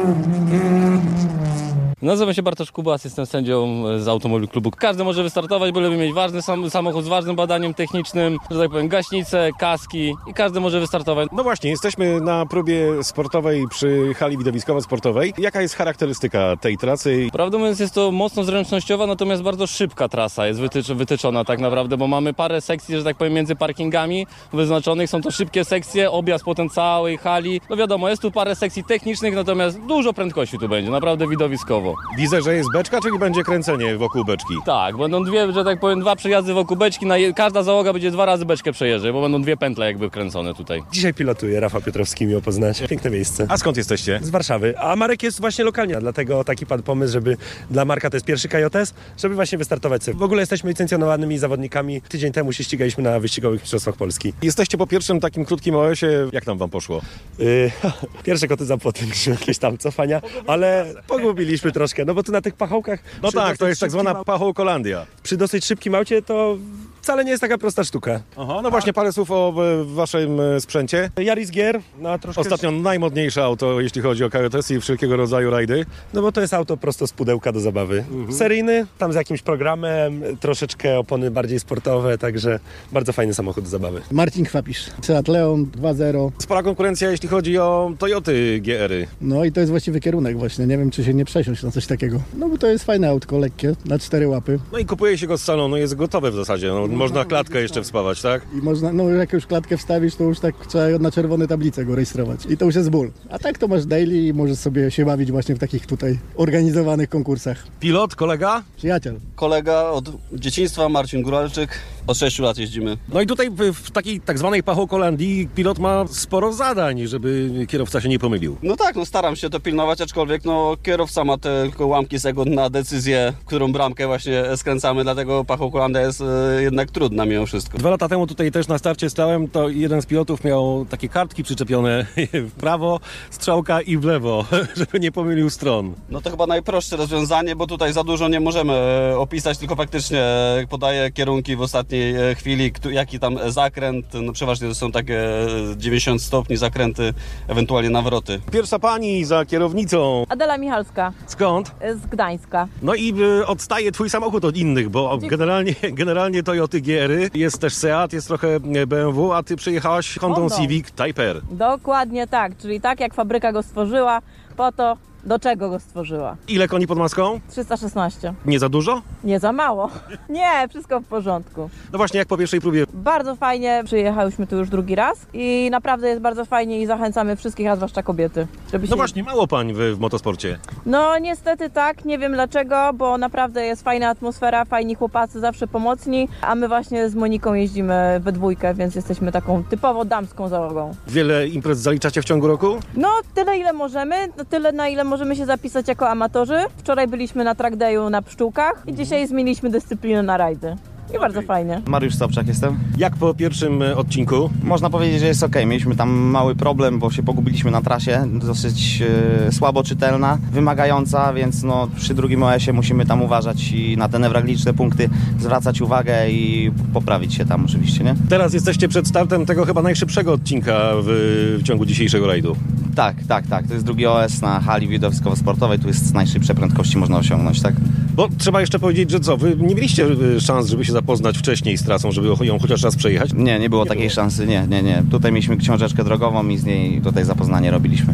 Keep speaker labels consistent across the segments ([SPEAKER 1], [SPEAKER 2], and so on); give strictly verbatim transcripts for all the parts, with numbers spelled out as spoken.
[SPEAKER 1] Nazywam się Bartosz Kubas, jestem sędzią z Automobil Klubu. Każdy może wystartować, byleby mieć ważny sam, samochód z ważnym badaniem technicznym, że tak powiem gaśnice, kaski i każdy może wystartować.
[SPEAKER 2] No właśnie, jesteśmy na próbie sportowej przy hali widowiskowo-sportowej. Jaka jest charakterystyka tej trasy?
[SPEAKER 1] Prawdę mówiąc jest to mocno zręcznościowa, natomiast bardzo szybka trasa jest wytycz, wytyczona tak naprawdę, bo mamy parę sekcji, że tak powiem, między parkingami wyznaczonych. Są to szybkie sekcje, objazd potem całej hali. No wiadomo, jest tu parę sekcji technicznych, natomiast dużo prędkości tu będzie, naprawdę widowiskowo.
[SPEAKER 2] Widzę, że jest beczka, czyli będzie kręcenie wokół beczki.
[SPEAKER 1] Tak, będą dwie, że tak powiem, dwa przejazdy wokół beczki. Na je, każda załoga będzie dwa razy beczkę przejeżdżać, bo będą dwie pętle jakby kręcone tutaj.
[SPEAKER 3] Dzisiaj pilotuję, Rafał Piotrowski, miło poznać. Piękne miejsce.
[SPEAKER 2] A skąd jesteście?
[SPEAKER 3] Z Warszawy, a Marek jest właśnie lokalnie, dlatego taki padł pomysł, żeby dla Marka, to jest pierwszy K J S, żeby właśnie wystartować sobie. W ogóle jesteśmy licencjonowanymi zawodnikami. Tydzień temu się ścigaliśmy na wyścigowych mistrzostwach Polski.
[SPEAKER 2] Jesteście po pierwszym takim krótkim O S-ie. Jak tam wam poszło?
[SPEAKER 3] Yy, pierwsze koty za płotem, jakieś tam cofania, ale pogubiliśmy troszkę, no bo tu na tych pachołkach...
[SPEAKER 2] No tak, to jest tak zwana
[SPEAKER 3] ma...
[SPEAKER 2] pachołkolandia.
[SPEAKER 3] Przy dosyć szybkim aucie to wcale nie jest taka prosta sztuka.
[SPEAKER 2] Aha, no właśnie parę słów o waszym sprzęcie.
[SPEAKER 3] Yaris Gear, no troszkę...
[SPEAKER 2] Ostatnio najmodniejsze auto, jeśli chodzi o K J S i wszelkiego rodzaju rajdy.
[SPEAKER 3] No bo to jest auto prosto z pudełka do zabawy. Mhm. Seryjny, tam z jakimś programem, troszeczkę opony bardziej sportowe, także bardzo fajny samochód do zabawy.
[SPEAKER 4] Marcin Kwapisz, Seat Leon dwa zero.
[SPEAKER 2] Spora konkurencja, jeśli chodzi o Toyoty G R-y.
[SPEAKER 4] No i to jest właściwy kierunek właśnie, nie wiem czy się nie przesiąść na coś takiego. No bo to jest fajne autko, lekkie, na cztery łapy.
[SPEAKER 2] No i kupuje się go z salonu, jest gotowe w zasadzie, no, można klatkę jeszcze wspawać, tak?
[SPEAKER 4] I można, no jak już klatkę wstawisz, to już tak trzeba na czerwone tablice go rejestrować. I to już jest ból. A tak to masz daily i możesz sobie się bawić właśnie w takich tutaj organizowanych konkursach.
[SPEAKER 2] Pilot, kolega?
[SPEAKER 4] Przyjaciel.
[SPEAKER 5] Kolega od dzieciństwa, Marcin Góralczyk. Od sześciu lat jeździmy.
[SPEAKER 2] No i tutaj w, w takiej tak zwanej pachołkolandii pilot ma sporo zadań, żeby kierowca się nie pomylił.
[SPEAKER 5] No tak, no staram się to pilnować, aczkolwiek no kierowca ma tylko ułamki sekund na decyzję, którą bramkę właśnie skręcamy, dlatego pachołkolandia jest e, jednak trudna mimo wszystko.
[SPEAKER 2] Dwa lata temu tutaj też na starcie stałem, to jeden z pilotów miał takie kartki przyczepione w prawo, strzałka i w lewo, żeby nie pomylił stron.
[SPEAKER 5] No to chyba najprostsze rozwiązanie, bo tutaj za dużo nie możemy opisać, tylko faktycznie podaję kierunki w ostatniej chwili, jaki tam zakręt, no przeważnie to są takie dziewięćdziesiąt stopni zakręty, ewentualnie nawroty.
[SPEAKER 2] Pierwsza pani za kierownicą.
[SPEAKER 6] Adela Michalska.
[SPEAKER 2] Skąd?
[SPEAKER 6] Z Gdańska.
[SPEAKER 2] No i y, odstaje twój samochód od innych, bo generalnie, generalnie Toyoty G R-y, jest też Seat, jest trochę B M W, a ty przyjechałaś Hondą
[SPEAKER 6] Hondą.
[SPEAKER 2] Civic Type R.
[SPEAKER 6] Dokładnie tak, czyli tak jak fabryka go stworzyła, po to do czego go stworzyła.
[SPEAKER 2] Ile koni pod maską?
[SPEAKER 6] trzysta szesnaście.
[SPEAKER 2] Nie za dużo?
[SPEAKER 6] Nie za mało. Nie, wszystko w porządku.
[SPEAKER 2] No właśnie, jak po pierwszej próbie.
[SPEAKER 6] Bardzo fajnie, przyjechałyśmy tu już drugi raz i naprawdę jest bardzo fajnie i zachęcamy wszystkich, a zwłaszcza kobiety. Żeby się...
[SPEAKER 2] No właśnie, mało pań w, w motosporcie.
[SPEAKER 6] No niestety tak, nie wiem dlaczego, bo naprawdę jest fajna atmosfera, fajni chłopacy, zawsze pomocni, a my właśnie z Moniką jeździmy we dwójkę, więc jesteśmy taką typowo damską załogą.
[SPEAKER 2] Wiele imprez zaliczacie w ciągu roku?
[SPEAKER 6] No tyle ile możemy, no, tyle na ile możemy się zapisać jako amatorzy. Wczoraj byliśmy na track dayu na Pszczółkach i dzisiaj zmieniliśmy dyscyplinę na rajdy. I okay. Bardzo fajnie.
[SPEAKER 7] Mariusz Sobczak jestem.
[SPEAKER 2] Jak po pierwszym odcinku?
[SPEAKER 7] Można powiedzieć, że jest ok. Mieliśmy tam mały problem, bo się pogubiliśmy na trasie. Dosyć e, słabo czytelna, wymagająca, więc no, przy drugim O S-ie musimy tam uważać i na te newralgiczne punkty zwracać uwagę i poprawić się tam oczywiście, nie?
[SPEAKER 2] Teraz jesteście przed startem tego chyba najszybszego odcinka w, w ciągu dzisiejszego rajdu.
[SPEAKER 7] Tak, tak, tak. To jest drugi O S na hali widowiskowo-sportowej. Tu jest najszybsze prędkości można osiągnąć, tak?
[SPEAKER 2] Bo trzeba jeszcze powiedzieć, że co, wy nie mieliście szans, żeby się zapoznać wcześniej z trasą, żeby ją chociaż raz przejechać?
[SPEAKER 7] Nie, nie było
[SPEAKER 2] nie
[SPEAKER 7] takiej
[SPEAKER 2] było.
[SPEAKER 7] szansy, nie, nie, nie. Tutaj mieliśmy książeczkę drogową i z niej tutaj zapoznanie robiliśmy.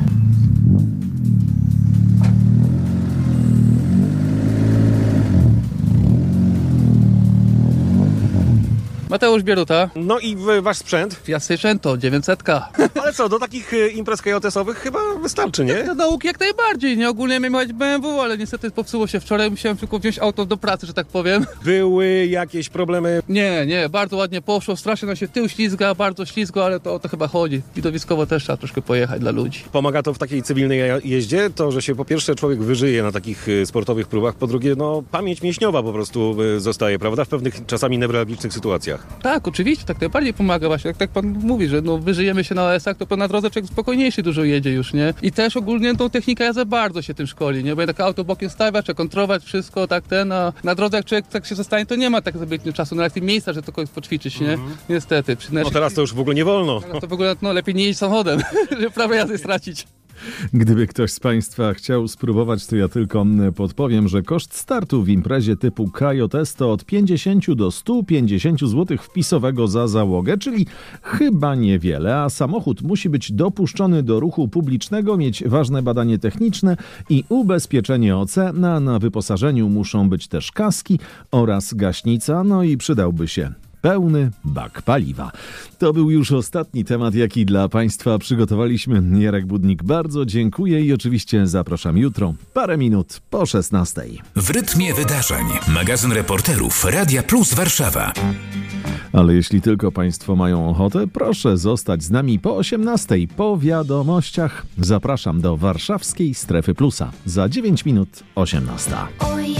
[SPEAKER 8] Mateusz Bieruta.
[SPEAKER 2] No i wasz sprzęt?
[SPEAKER 8] Fiat Seicento, dziewięćset.
[SPEAKER 2] Ale co, do takich imprez K J S-owych chyba wystarczy, nie?
[SPEAKER 8] Do nauki jak najbardziej, nie? Ogólnie miałem jechać B M W, ale niestety popsuło się wczoraj, musiałem tylko wziąć auto do pracy, że tak powiem.
[SPEAKER 2] Były jakieś problemy?
[SPEAKER 8] Nie, nie, bardzo ładnie poszło, strasznie nam się tył ślizga, bardzo ślizgo, ale to o to chyba chodzi. Widowiskowo też trzeba troszkę pojechać dla ludzi.
[SPEAKER 2] Pomaga to w takiej cywilnej jeździe, to, że się po pierwsze człowiek wyżyje na takich sportowych próbach, po drugie, no pamięć mięśniowa po prostu zostaje, prawda? W pewnych czasami newralgicznych sytuacjach.
[SPEAKER 8] Tak, oczywiście, tak najbardziej pomaga właśnie, jak tak pan mówi, że no wyżyjemy się na O S-ach, to na drodze człowiek spokojniejszy dużo jedzie już, nie? I też ogólnie tą technikę jazdy bardzo się tym szkoli, nie? Bo jak auto bokiem stawia, trzeba kontrolować wszystko, tak ten, a na drodze jak człowiek tak się zostanie, to nie ma tak zbytnio czasu, na tych miejscach, że tylko poćwiczyć, nie? Mm-hmm. Niestety. Przy naszych...
[SPEAKER 2] No teraz to już w ogóle nie wolno.
[SPEAKER 8] Teraz to w ogóle no, lepiej nie jeździć samochodem, żeby prawo jazdy stracić.
[SPEAKER 9] Gdyby ktoś z Państwa chciał spróbować, to ja tylko podpowiem, że koszt startu w imprezie typu Kajotes to od pięćdziesiąt do stu pięćdziesięciu złotych wpisowego za załogę, czyli chyba niewiele, a samochód musi być dopuszczony do ruchu publicznego, mieć ważne badanie techniczne i ubezpieczenie O C, a na wyposażeniu muszą być też kaski oraz gaśnica, no i przydałby się pełny bak paliwa. To był już ostatni temat, jaki dla Państwa przygotowaliśmy. Jarek Budnik, bardzo dziękuję i oczywiście zapraszam jutro, parę minut po szesnastej.
[SPEAKER 10] W rytmie wydarzeń. Magazyn reporterów Radia Plus Warszawa.
[SPEAKER 9] Ale jeśli tylko Państwo mają ochotę, proszę zostać z nami po osiemnastej. Po wiadomościach zapraszam do warszawskiej Strefy Plusa. Za dziewięć minut osiemnasta.